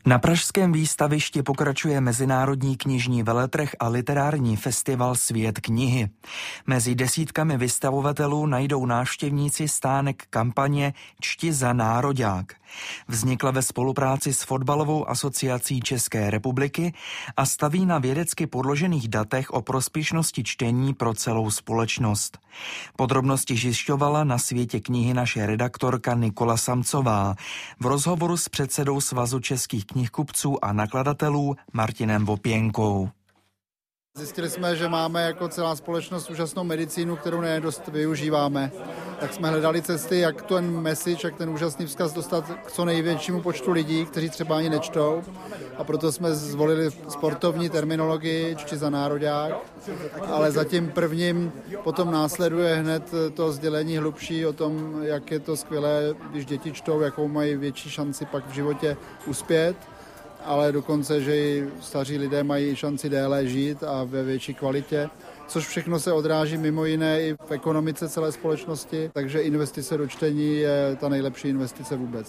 Na pražském výstavišti pokračuje mezinárodní knižní veletrh a literární festival Svět knihy. Mezi desítkami vystavovatelů najdou návštěvníci stánek kampaně Čti za nároďák. Vznikla ve spolupráci s Fotbalovou asociací České republiky a staví na vědecky podložených datech o prospěšnosti čtení pro celou společnost. Podrobnosti zjišťovala na Světě knihy naše redaktorka Nikola Samcová v rozhovoru s předsedou Svazu českých knihkupců a nakladatelů Martinem Vopěnkou. Zjistili jsme, že máme jako celá společnost úžasnou medicínu, kterou nedost využíváme. Tak jsme hledali cesty, jak ten message, jak ten úžasný vzkaz dostat k co největšímu počtu lidí, kteří třeba ani nečtou. A proto jsme zvolili sportovní terminologii Čti za nároďák. Ale zatím prvním potom následuje hned to sdělení hlubší o tom, jak je to skvělé, když děti čtou, jakou mají větší šanci pak v životě uspět. Ale dokonce, že i staří lidé mají šanci déle žít a ve větší kvalitě, což všechno se odráží mimo jiné i v ekonomice celé společnosti, takže investice do čtení je ta nejlepší investice vůbec.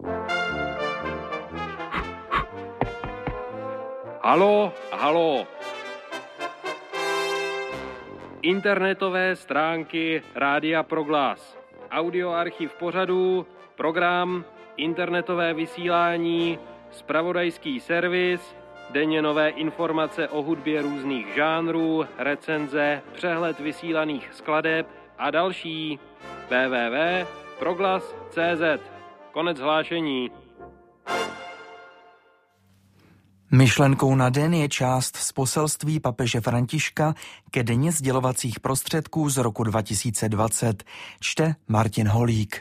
Haló. Internetové stránky Rádia Proglas, audioarchiv pořadů, program, internetové vysílání, zpravodajský servis, denně nové informace o hudbě různých žánrů, recenze, přehled vysílaných skladeb a další. www.proglas.cz. Konec hlášení. Myšlenkou na den je část z poselství papeže Františka ke dni sdělovacích prostředků z roku 2020. Čte Martin Holík.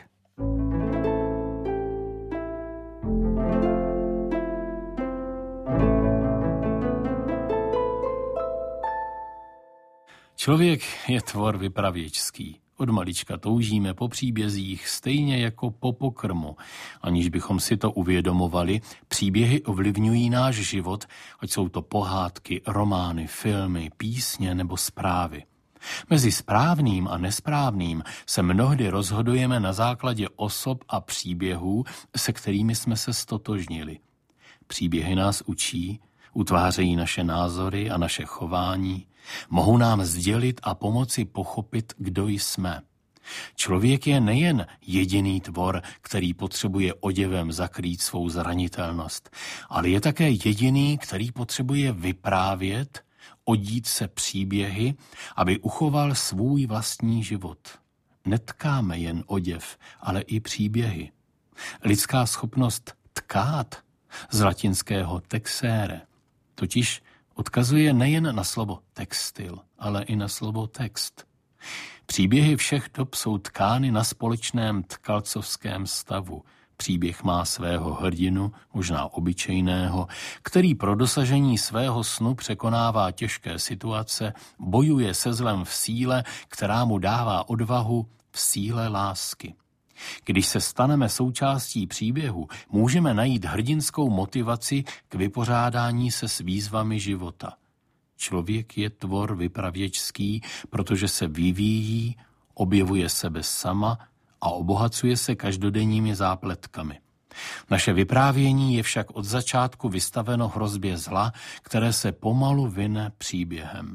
Člověk je tvor vypravěčský. Od malička toužíme po příbězích stejně jako po pokrmu. Aniž bychom si to uvědomovali, příběhy ovlivňují náš život, ať jsou to pohádky, romány, filmy, písně nebo zprávy. Mezi správným a nesprávným se mnohdy rozhodujeme na základě osob a příběhů, se kterými jsme se stotožnili. Příběhy nás učí, utvářejí naše názory a naše chování, mohou nám sdělit a pomoci pochopit, kdo jsme. Člověk je nejen jediný tvor, který potřebuje oděvem zakrýt svou zranitelnost, ale je také jediný, který potřebuje vyprávět, odít se příběhy, aby uchoval svůj vlastní život. Netkáme jen oděv, ale i příběhy. Lidská schopnost tkát, z latinského texere, totiž odkazuje nejen na slovo textil, ale i na slovo text. Příběhy všech dob jsou tkány na společném tkalcovském stavu. Příběh má svého hrdinu, možná obyčejného, který pro dosažení svého snu překonává těžké situace, bojuje se zlem v síle, která mu dává odvahu v síle lásky. Když se staneme součástí příběhu, můžeme najít hrdinskou motivaci k vypořádání se s výzvami života. Člověk je tvor vypravěčský, protože se vyvíjí, objevuje sebe sama a obohacuje se každodenními zápletkami. Naše vyprávění je však od začátku vystaveno hrozbě zla, které se pomalu vine příběhem.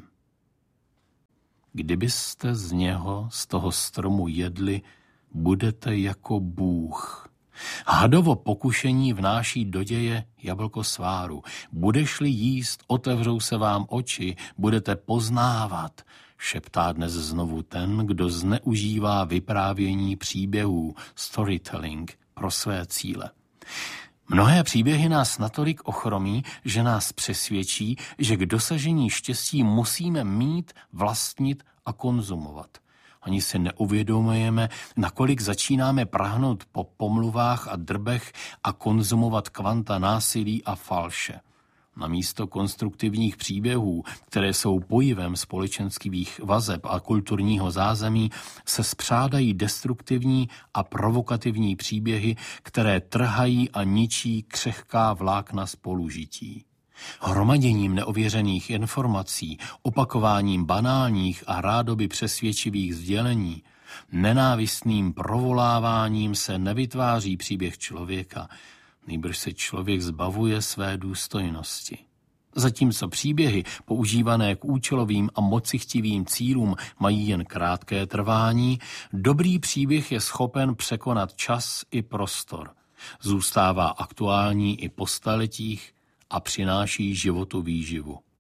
Kdybyste z něho, z toho stromu jedli, budete jako Bůh. Hadovo pokušení vnáší do děje jablko sváru. Budeš-li jíst, otevřou se vám oči, budete poznávat, šeptá dnes znovu ten, kdo zneužívá vyprávění příběhů, storytelling, pro své cíle. Mnohé příběhy nás natolik ochromí, že nás přesvědčí, že k dosažení štěstí musíme mít, vlastnit a konzumovat. Ani si neuvědomujeme, nakolik začínáme prahnout po pomluvách a drbech a konzumovat kvanta násilí a falše. Namísto konstruktivních příběhů, které jsou pojivem společenských vazeb a kulturního zázemí, se spřádají destruktivní a provokativní příběhy, které trhají a ničí křehká vlákna spolužití. Hromaděním neověřených informací, opakováním banálních a rádoby přesvědčivých sdělení, nenávistným provoláváním se nevytváří příběh člověka, nýbrž se člověk zbavuje své důstojnosti. Zatímco příběhy používané k účelovým a mocichtivým cílům mají jen krátké trvání, dobrý příběh je schopen překonat čas i prostor. Zůstává aktuální i po staletích a přináší životu výživu.